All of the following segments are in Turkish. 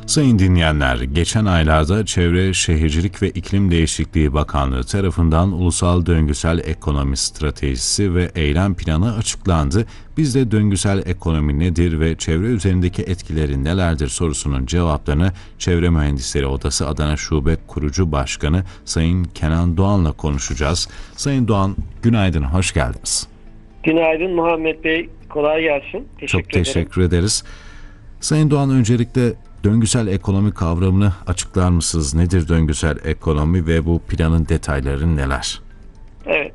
Sayın dinleyenler, geçen aylarda Çevre, Şehircilik ve İklim Değişikliği Bakanlığı tarafından Ulusal Döngüsel Ekonomi Stratejisi ve Eylem Planı açıklandı. Biz de döngüsel ekonomi nedir ve çevre üzerindeki etkileri nelerdir sorusunun cevaplarını Çevre Mühendisleri Odası Adana Şube Kurucu Başkanı Sayın Kenan Doğan'la konuşacağız. Sayın Doğan, günaydın, hoş geldiniz. Günaydın Muhammed Bey, kolay gelsin. Çok teşekkür ederiz. Sayın Doğan, öncelikle döngüsel ekonomi kavramını açıklar mısınız? Nedir döngüsel ekonomi ve bu planın detayları neler? Evet,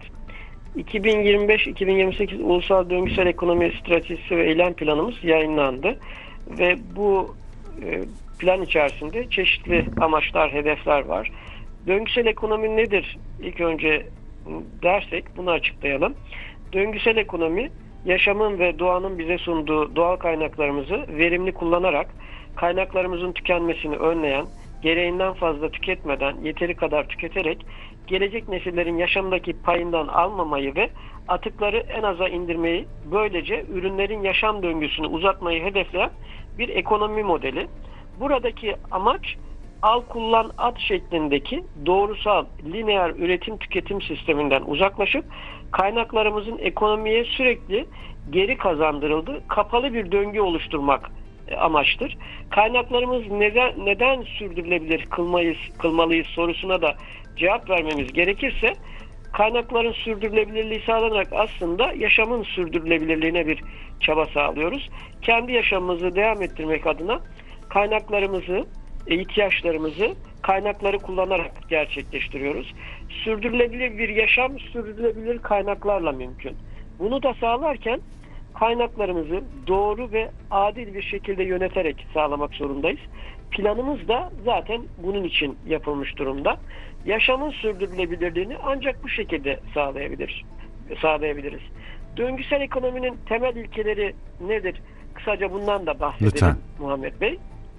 2025-2028 Ulusal Döngüsel Ekonomi Stratejisi ve Eylem Planımız yayınlandı. Ve bu plan içerisinde çeşitli amaçlar, hedefler var. Döngüsel ekonomi nedir? İlk önce dersek bunu açıklayalım. Döngüsel ekonomi, yaşamın ve doğanın bize sunduğu doğal kaynaklarımızı verimli kullanarak kaynaklarımızın tükenmesini önleyen, gereğinden fazla tüketmeden yeteri kadar tüketerek gelecek nesillerin yaşamdaki payından almamayı ve atıkları en aza indirmeyi, böylece ürünlerin yaşam döngüsünü uzatmayı hedefleyen bir ekonomi modeli. Buradaki amaç al kullan at şeklindeki doğrusal lineer üretim tüketim sisteminden uzaklaşıp kaynaklarımızın ekonomiye sürekli geri kazandırıldığı kapalı bir döngü oluşturmak amaçtır. Kaynaklarımız neden sürdürülebilir kılmalıyız sorusuna da cevap vermemiz gerekirse, kaynakların sürdürülebilirliği sağlanarak aslında yaşamın sürdürülebilirliğine bir çaba sağlıyoruz. Kendi yaşamımızı devam ettirmek adına kaynaklarımızı, ihtiyaçlarımızı kaynakları kullanarak gerçekleştiriyoruz. Sürdürülebilir bir yaşam, sürdürülebilir kaynaklarla mümkün. Bunu da sağlarken kaynaklarımızı doğru ve adil bir şekilde yöneterek sağlamak zorundayız. Planımız da zaten bunun için yapılmış durumda. Yaşamın sürdürülebilirliğini ancak bu şekilde sağlayabiliriz. Döngüsel ekonominin temel ilkeleri nedir? Kısaca bundan da bahsedelim. Lütfen. Muhammed Bey.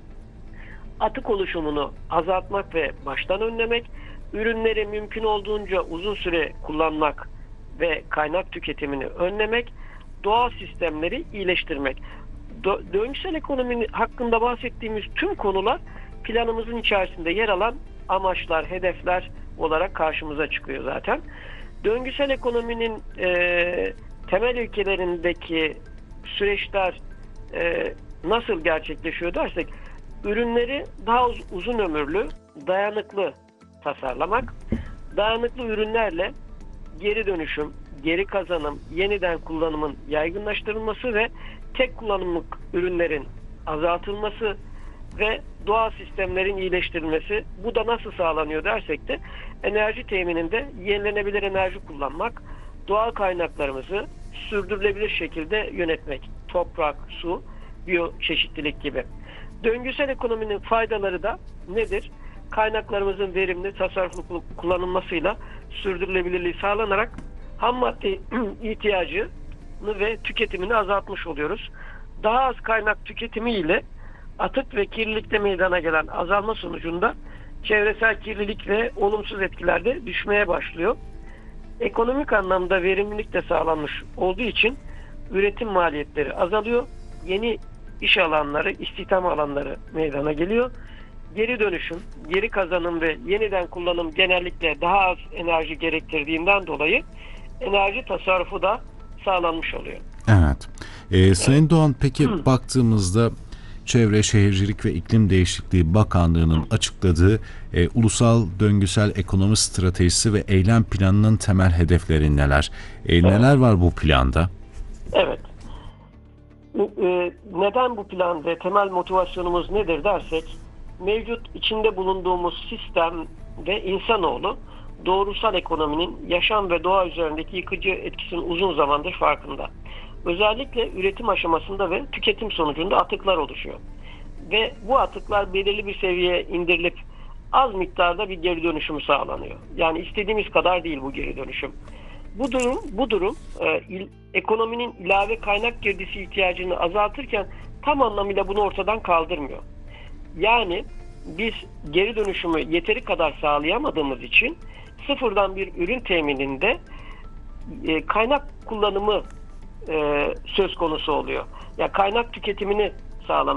Atık oluşumunu azaltmak ve baştan önlemek, ürünleri mümkün olduğunca uzun süre kullanmak ve kaynak tüketimini önlemek, doğal sistemleri iyileştirmek. Döngüsel ekonomi hakkında bahsettiğimiz tüm konular planımızın içerisinde yer alan amaçlar, hedefler olarak karşımıza çıkıyor zaten. Döngüsel ekonominin temel ilkelerindeki süreçler nasıl gerçekleşiyor dersek, ürünleri daha uzun ömürlü, dayanıklı tasarlamak, dayanıklı ürünlerle geri dönüşüm, geri kazanım, yeniden kullanımın yaygınlaştırılması ve tek kullanımlık ürünlerin azaltılması ve doğal sistemlerin iyileştirilmesi. Bu da nasıl sağlanıyor dersek de enerji temininde yenilenebilir enerji kullanmak, doğal kaynaklarımızı sürdürülebilir şekilde yönetmek, toprak, su, biyoçeşitlilik gibi. Döngüsel ekonominin faydaları da nedir? Kaynaklarımızın verimli, tasarruflu kullanılmasıyla sürdürülebilirliği sağlanarak ham madde ihtiyacını ve tüketimini azaltmış oluyoruz. Daha az kaynak tüketimi ile atık ve kirlilikte meydana gelen azalma sonucunda çevresel kirlilik ve olumsuz etkiler de düşmeye başlıyor. Ekonomik anlamda verimlilik de sağlanmış olduğu için üretim maliyetleri azalıyor. Yeni iş alanları, istihdam alanları meydana geliyor. Geri dönüşüm, geri kazanım ve yeniden kullanım genellikle daha az enerji gerektirdiğinden dolayı enerji tasarrufu da sağlanmış oluyor. Evet. Sayın Doğan, peki baktığımızda Çevre, Şehircilik ve İklim Değişikliği Bakanlığı'nın açıkladığı Ulusal Döngüsel Ekonomi Stratejisi ve Eylem Planı'nın temel hedefleri neler? Neler var bu planda? Evet. Neden bu plan ve temel motivasyonumuz nedir dersek, mevcut içinde bulunduğumuz sistem ve insanoğlu doğrusal ekonominin yaşam ve doğa üzerindeki yıkıcı etkisinin uzun zamandır farkında. Özellikle üretim aşamasında ve tüketim sonucunda atıklar oluşuyor. Ve bu atıklar belirli bir seviyeye indirilip az miktarda bir geri dönüşümü sağlanıyor. Yani istediğimiz kadar değil bu geri dönüşüm. Bu durum ekonominin ilave kaynak girdisi ihtiyacını azaltırken tam anlamıyla bunu ortadan kaldırmıyor. Yani biz geri dönüşümü yeteri kadar sağlayamadığımız için sıfırdan bir ürün temininde kaynak kullanımı söz konusu oluyor. Ya kaynak tüketimini sağlamak